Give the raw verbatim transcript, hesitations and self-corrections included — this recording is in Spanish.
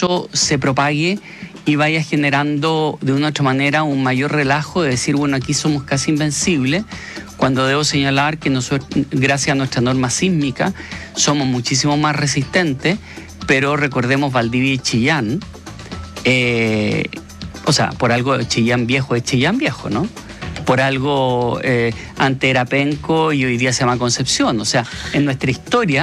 eso se propague y vaya generando de una u otra manera un mayor relajo de decir, bueno, aquí somos casi invencibles, cuando debo señalar que nosotros, gracias a nuestra norma sísmica, somos muchísimo más resistentes, pero recordemos Valdivia y Chillán, eh, o sea, por algo Chillán Viejo es Chillán Viejo, ¿no? Por algo eh, antes era Penco y hoy día se llama Concepción, o sea, en nuestra historia